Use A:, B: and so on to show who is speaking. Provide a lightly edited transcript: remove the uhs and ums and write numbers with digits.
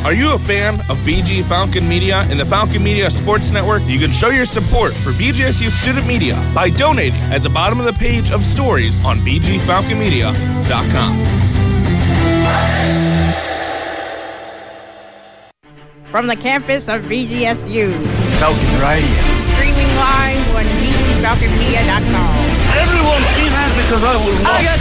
A: Are you a fan of BG Falcon Media and the Falcon Media Sports Network? You can show your support for BGSU Student Media by donating at the bottom of the page of stories on bgfalconmedia.com.
B: From the campus of BGSU.
C: Falcon Radio.
B: Streaming live on bgfalconmedia.com.
D: Everyone sees that because I will not.